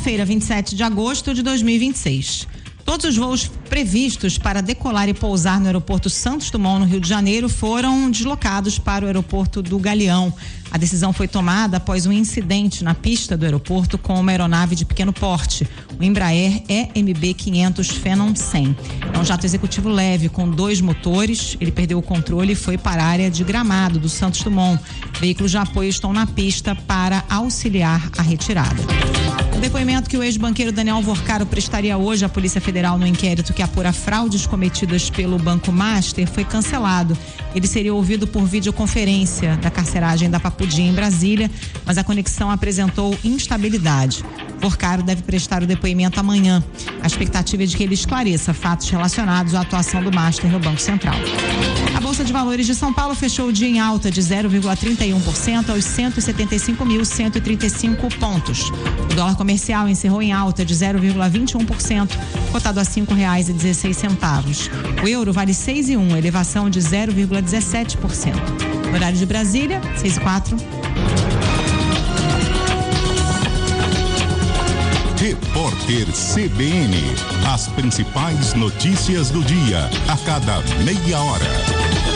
quinta-feira, 27 de agosto de 2026. Todos os voos previstos para decolar e pousar no aeroporto Santos Dumont, no Rio de Janeiro, foram deslocados para o aeroporto do Galeão. A decisão foi tomada após um incidente na pista do aeroporto com uma aeronave de pequeno porte, o Embraer EMB 500 Phenom 100. É um jato executivo leve com 2 motores. Ele perdeu o controle e foi para a área de Gramado do Santos Dumont. Veículos de apoio estão na pista para auxiliar a retirada. O depoimento que o ex-banqueiro Daniel Vorcaro prestaria hoje à Polícia Federal no inquérito que apura fraudes cometidas pelo Banco Master foi cancelado. Ele seria ouvido por videoconferência da carceragem da Papudim em Brasília, mas a conexão apresentou instabilidade. Vorcaro deve prestar o depoimento amanhã. A expectativa é de que ele esclareça fatos relacionados à atuação do Master no Banco Central. A Bolsa de Valores de São Paulo fechou o dia em alta de 0,31% aos 175.135 pontos. O dólar comercial encerrou em alta de 0,21%, cotado a R$5,16. O euro vale 6,1, elevação de 0,17%. No horário de Brasília, 6:04. Repórter CBN. As principais notícias do dia, a cada meia hora.